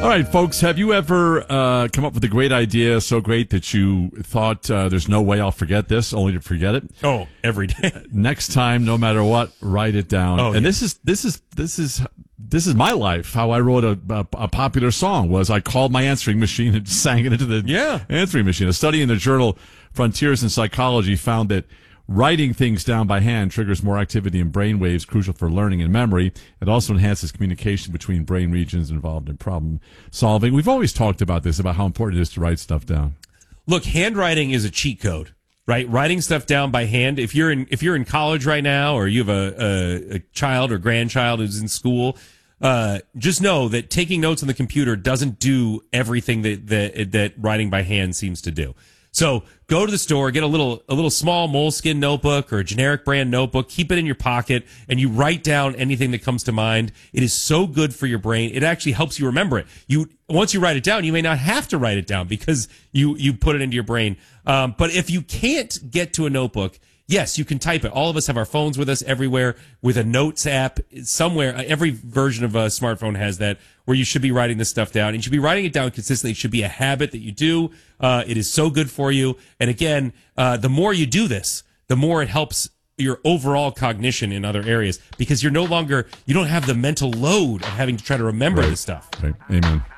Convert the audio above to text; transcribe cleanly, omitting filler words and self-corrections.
All right, folks, have you ever come up with a great idea, so great that you thought there's no way I'll forget this, only to forget it? Oh, every day. Next time, no matter what, write it down. Oh, and yeah. this is my life. How I wrote a popular song was I called my answering machine and sang it into the answering machine. A study in the journal Frontiers in Psychology found that writing things down by hand triggers more activity in brain waves crucial for learning and memory. It also enhances communication between brain regions involved in problem solving. We've always talked about this, about how important it is to write stuff down. Look, handwriting is a cheat code, right? Writing stuff down by hand. If you're in college right now, or you have a child or grandchild who's in school, just know that taking notes on the computer doesn't do everything that writing by hand seems to do. So go to the store, get a little small Moleskine notebook or a generic brand notebook, keep it in your pocket, and you write down anything that comes to mind. It is so good for your brain. It actually helps you remember it. Once you write it down, you may not have to write it down because you put it into your brain. But if you can't get to a notebook, yes, you can type it. All of us have our phones with us everywhere with a notes app somewhere. Every version of a smartphone has that, where you should be writing this stuff down. And you should be writing it down consistently. It should be a habit that you do. It is so good for you. And again, the more you do this, the more it helps your overall cognition in other areas, because you don't have the mental load of having to try to remember this stuff. Right. Amen.